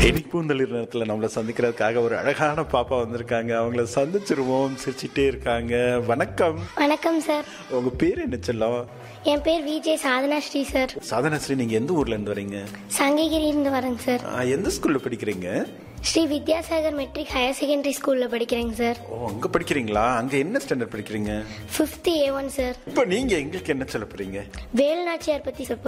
இனிப்பூந்தளிர் நேரத்தில் நம்மளை சந்திக்கிறதுக்காக ஒரு அழகான பாப்பா வந்திருக்காங்க. அவங்கள சந்திச்சிருவோம். சிரிச்சுட்டே இருக்காங்க. வணக்கம். வணக்கம் சார். உங்க பேர் என்ன செல்லம்? என் பேர் விஜே சாதனா ஸ்ரீ சார். சாதனா ஸ்ரீ, நீங்க எந்த ஊர்ல இருந்து வரீங்க? சங்ககிரியிலிருந்து வரேங்க சார். எந்த ஸ்கூல்ல படிக்கிறீங்க? Sri Vidyasagar matric higher secondary ஸ்கூல்ல படிக்கிறேங்க சார். ஓ, அங்க படிக்கிறீங்களா? அங்க என்ன ஸ்டாண்டர்ட் படிக்கிறீங்க? 5th A1 sir. இப்போ நீங்க எங்களுக்கு என்ன சொல்ல போறீங்க? வேலுநாச்சியார் பத்தி சொல்ல